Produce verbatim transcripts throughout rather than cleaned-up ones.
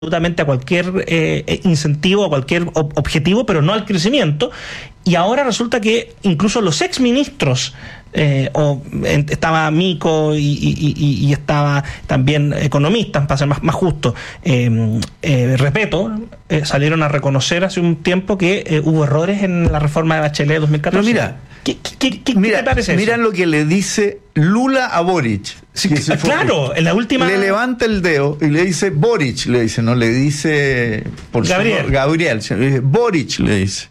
absolutamente a cualquier eh, incentivo, a cualquier ob- objetivo, pero no al crecimiento. Y ahora resulta que incluso los exministros, eh, o en, estaba Mico y, y, y, y estaba también economistas, para ser más, más justo, eh, eh, Repeto, eh, salieron a reconocer hace un tiempo que eh, hubo errores en la reforma de Bachelet de dos mil catorce. Pero mira, ¿Qué, qué, qué, mira, ¿qué te parece mira eso? lo que le dice Lula a Boric. Sí, que que, se fue, claro, en la última... Le levanta el dedo y le dice Boric, le dice, no le dice por Gabriel. Su, Gabriel, sino le dice Boric, le dice.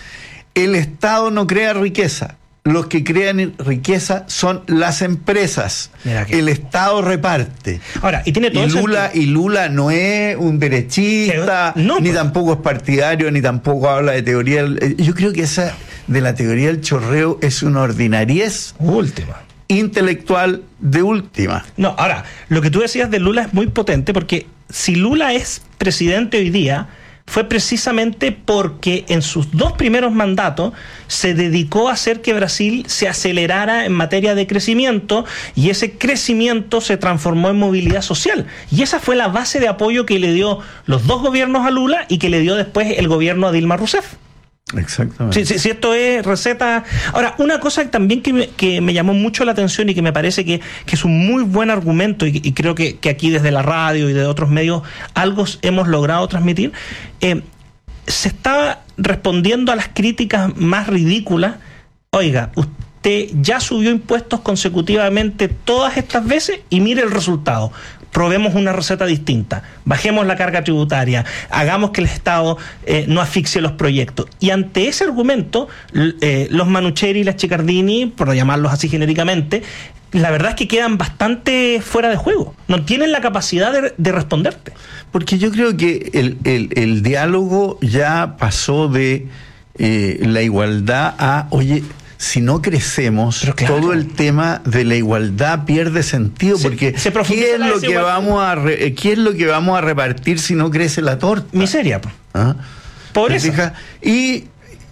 El Estado no crea riqueza. Los que crean riqueza son las empresas. El Estado reparte. Ahora, y tiene todo y Lula, y Lula no es un derechista, no, ni pues. tampoco es partidario, ni tampoco habla de teoría. Yo creo que esa de la teoría del chorreo es una ordinariez última. Intelectual de última. No, ahora, lo que tú decías de Lula es muy potente, porque si Lula es presidente hoy día, fue precisamente porque en sus dos primeros mandatos se dedicó a hacer que Brasil se acelerara en materia de crecimiento, y ese crecimiento se transformó en movilidad social. Y esa fue la base de apoyo que le dio los dos gobiernos a Lula y que le dio después el gobierno a Dilma Rousseff. Exactamente. Si, si, si esto es receta... Ahora, una cosa también que me, que me llamó mucho la atención y que me parece que, que es un muy buen argumento, y, y creo que, que aquí desde la radio y de otros medios algo hemos logrado transmitir, eh, se estaba respondiendo a las críticas más ridículas. Oiga, usted ya subió impuestos consecutivamente todas estas veces y mire el resultado. Probemos una receta distinta, bajemos la carga tributaria, hagamos que el Estado eh, no asfixie los proyectos. Y ante ese argumento, eh, los Manucheri y las Chicardini, por llamarlos así genéricamente, la verdad es que quedan bastante fuera de juego. No tienen la capacidad de, de responderte. Porque yo creo que el, el, el diálogo ya pasó de eh, la igualdad a, oye, si no crecemos, claro, todo el tema de la igualdad pierde sentido, se, porque se ¿qué es lo que vamos a re, qué es lo que vamos a repartir si no crece la torta? Miseria. ¿Ah? Pobreza. Y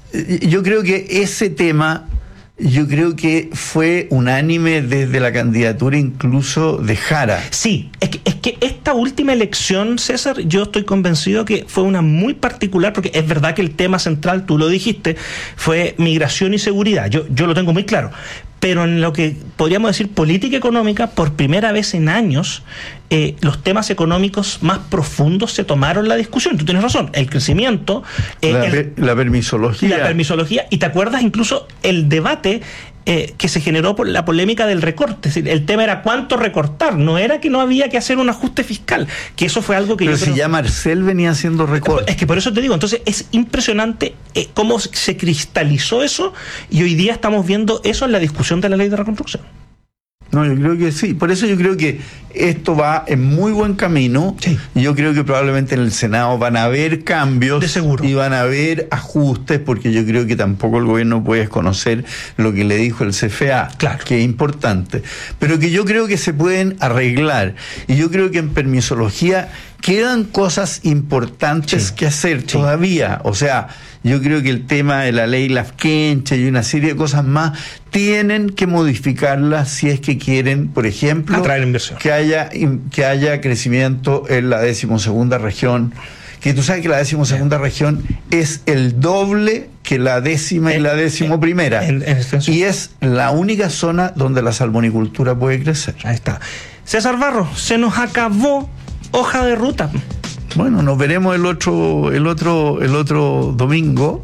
yo creo que ese tema, yo creo que fue unánime desde la candidatura incluso de Jara. Sí, es que, es que esta última elección, César, yo estoy convencido que fue una muy particular, porque es verdad que el tema central, tú lo dijiste, fue migración y seguridad. Yo, yo lo tengo muy claro. Pero en lo que podríamos decir política económica, por primera vez en años, eh, los temas económicos más profundos se tomaron la discusión. Tú tienes razón, el crecimiento, eh, la, el, la permisología. La permisología, y te acuerdas incluso el debate eh, que se generó por la polémica del recorte. Es decir, el tema era cuánto recortar, no era que no había que hacer un ajuste fiscal, que eso fue algo que Pero yo si creo... ya Marcel venía haciendo recorte. Es que por eso te digo, entonces es impresionante eh, cómo se cristalizó eso, y hoy día estamos viendo eso en la discusión de la ley de reconstrucción. No, yo creo que sí. Por eso yo creo que esto va en muy buen camino. Sí. Yo creo que probablemente en el Senado van a haber cambios. De seguro. Y van a haber ajustes, porque yo creo que tampoco el gobierno puede desconocer lo que le dijo el C F A, claro, que es importante. Pero que yo creo que se pueden arreglar. Y yo creo que en permisología quedan cosas importantes sí. que hacer sí. todavía. O sea, yo creo que el tema de la ley Lafkenche y una serie de cosas más tienen que modificarlas si es que quieren, por ejemplo, atraer inversión, que haya que haya crecimiento en la decimosegunda región. Que tú sabes que la decimosegunda yeah. región es el doble que la décima en, y la decimoprimera. En, en, en y es la única zona donde la salmonicultura puede crecer. Ahí está. César Barro, se nos acabó hoja de ruta. Bueno, nos veremos el otro, el otro, el otro domingo.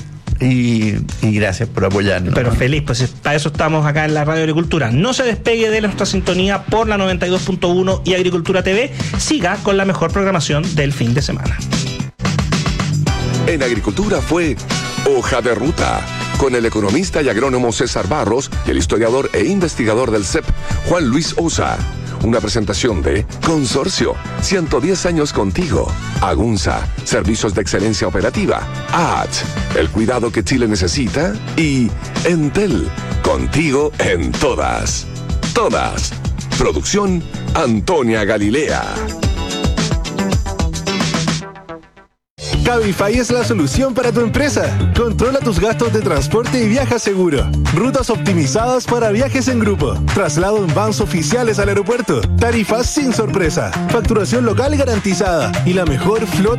Y, y gracias por apoyarnos. Pero feliz, pues para eso estamos acá en la Radio Agricultura. No se despegue de nuestra sintonía por la noventa y dos punto uno y Agricultura T V. Siga con la mejor programación del fin de semana. En Agricultura fue Hoja de Ruta, con el economista y agrónomo César Barros y el historiador e investigador del C E P, Juan Luis Osa. Una presentación de Consorcio, ciento diez años contigo. Agunza, servicios de excelencia operativa. A H, el cuidado que Chile necesita. Y Entel, contigo en todas. Todas. Producción Antonia Galilea. Cabify es la solución para tu empresa. Controla tus gastos de transporte y viaja seguro. Rutas optimizadas para viajes en grupo. Traslado en vans oficiales al aeropuerto. Tarifas sin sorpresa. Facturación local garantizada. Y la mejor flota